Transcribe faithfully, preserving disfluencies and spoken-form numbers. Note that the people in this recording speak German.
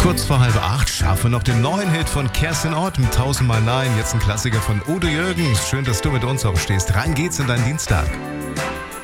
Kurz vor halb acht schaffen wir noch den neuen Hit von Kerstin Ott mit tausendmal Nein. Jetzt ein Klassiker von Udo Jürgens. Schön, dass du mit uns aufstehst. Rein geht's in deinen Dienstag.